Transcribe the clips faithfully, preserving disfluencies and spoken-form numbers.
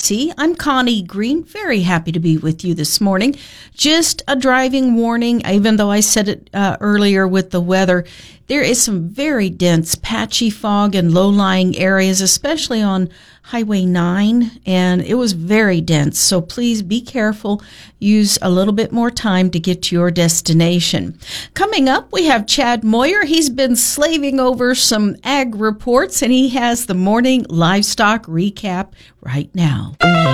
C. I'm Connie Green. Very happy to be with you this morning. Just a driving warning, even though I said it uh, earlier with the weather. There is some very dense, patchy fog in low-lying areas, especially on Highway nine, and it was very dense. So please be careful. Use a little bit more time to get to your destination. Coming up, we have Chad Moyer. He's been slaving over some ag reports, and he has the morning livestock recap right now.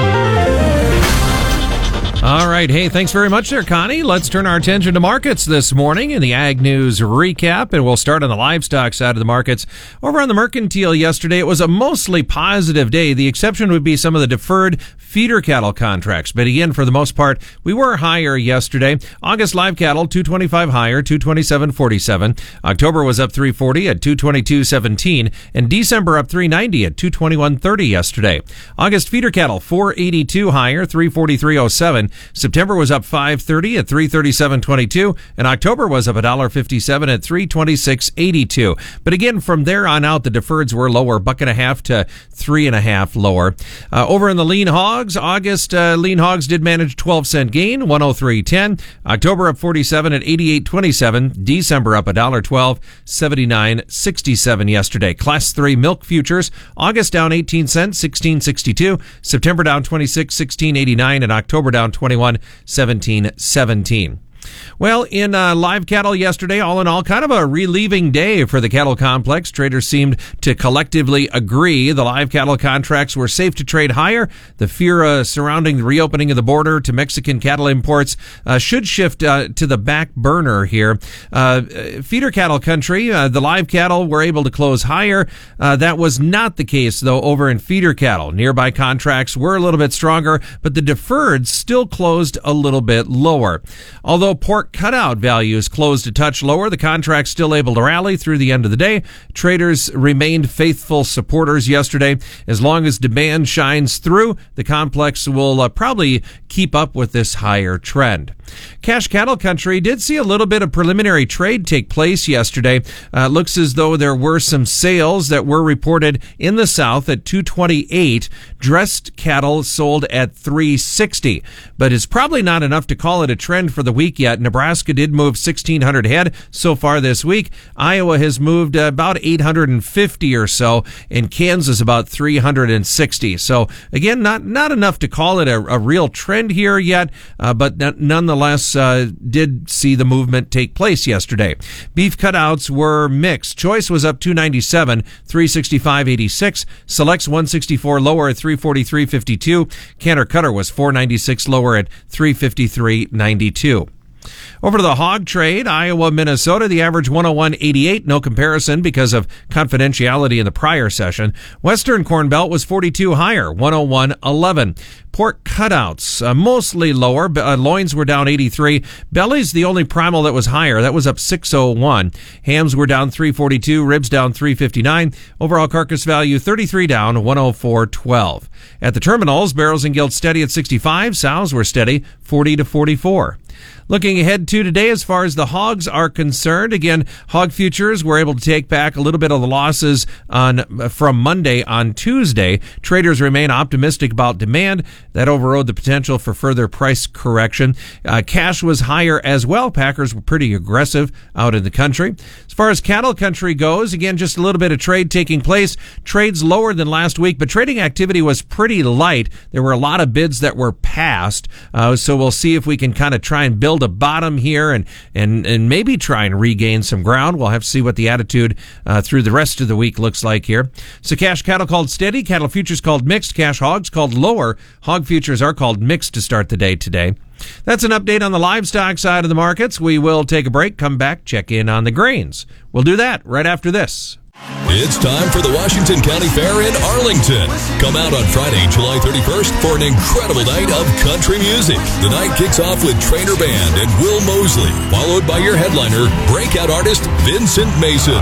All right. Hey, thanks very much there, Connie. Let's turn our attention to markets this morning in the Ag News recap, and we'll start on the livestock side of the markets. Over on the mercantile yesterday, it was a mostly positive day. The exception would be some of the deferred feeder cattle contracts. But again, for the most part, we were higher yesterday. August live cattle, two twenty-five higher, two twenty-seven forty-seven. October was up three forty at two twenty-two seventeen, and December up three ninety at two twenty-one thirty yesterday. August feeder cattle, four eighty-two higher, three forty-three oh seven. September was up five thirty at three thirty-seven twenty-two, and October was up one fifty-seven at three twenty-six eighty-two. But again, from there on out, the deferreds were lower, buck and a half to three and a half lower. Uh, over in the lean hogs, August uh, lean hogs did manage twelve cent gain, one oh three ten. October up forty-seven at eighty-eight twenty-seven. December up one twelve, seventy-nine sixty-seven yesterday. Class three milk futures, August down eighteen cents, sixteen sixty-two. September down twenty-six, sixteen eighty-nine, and October down twenty-one, seventeen seventeen. Well, in uh, live cattle yesterday, all in all, kind of a relieving day for the cattle complex. Traders seemed to collectively agree the live cattle contracts were safe to trade higher. The fear uh, surrounding the reopening of the border to Mexican cattle imports uh, should shift uh, to the back burner here. Uh, feeder cattle country, uh, the live cattle were able to close higher. Uh, that was not the case, though, over in feeder cattle. Nearby contracts were a little bit stronger, but the deferreds still closed a little bit lower. Although pork cutout values closed a touch lower, the contract's still able to rally through the end of the day. Traders remained faithful supporters yesterday. As long as demand shines through, the complex will uh, probably keep up with this higher trend. Cash cattle country did see a little bit of preliminary trade take place yesterday. Uh, looks as though there were some sales that were reported in the south at two twenty-eight. Dressed cattle sold at three sixty. But it's probably not enough to call it a trend for the week yet. Nebraska did move sixteen hundred head so far this week. Iowa has moved about eight hundred fifty or so, and Kansas about three hundred sixty. So again, not not enough to call it a, a real trend here yet, uh, but n- nonetheless uh, did see the movement take place yesterday. Beef cutouts were mixed. Choice was up two ninety-seven, three sixty-five eighty-six. Selects one sixty-four lower at three forty-three fifty-two. Canter cutter was four ninety-six lower at three fifty-three ninety-two. Over to the hog trade, Iowa, Minnesota, the average one oh one eighty-eight, no comparison because of confidentiality in the prior session. Western Corn Belt was forty-two higher, one oh one eleven. Pork cutouts, uh, mostly lower. Uh, loins were down eighty-three. Belly's the only primal that was higher. That was up six oh one. Hams were down three forty-two. Ribs down three fifty-nine. Overall carcass value thirty-three down, one oh four twelve. At the terminals, barrels and gilts steady at sixty-five. Sows were steady, forty to forty-four. Looking ahead to today, as far as the hogs are concerned, again, hog futures were able to take back a little bit of the losses on from Monday on Tuesday. Traders remain optimistic about demand. That overrode the potential for further price correction. Uh, cash was higher as well. Packers were pretty aggressive out in the country. As far as cattle country goes, again, just a little bit of trade taking place. Trades lower than last week, but trading activity was pretty light. There were a lot of bids that were passed, uh, so we'll see if we can kind of try and build a bottom here and, and, and maybe try and regain some ground. We'll have to see what the attitude uh, through the rest of the week looks like here. So cash cattle called steady, cattle futures called mixed, cash hogs called lower. Hog futures are called mixed to start the day today. That's an update on the livestock side of the markets. We will take a break, come back, check in on the grains. We'll do that right after this. It's time for the Washington County Fair in Arlington. Come out on Friday, July thirty-first for an incredible night of country music. The night kicks off with Trainer Band and Will Mosley, followed by your headliner, breakout artist Vincent Mason.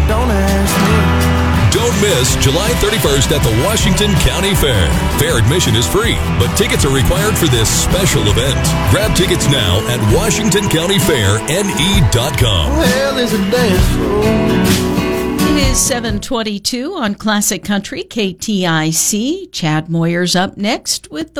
Don't miss July thirty-first at the Washington County Fair. Fair admission is free, but tickets are required for this special event. Grab tickets now at washington county fair n e dot com. Well, there's a dance floor. It is seven twenty-two on Classic Country K T I C. Chad Moyer's up next with the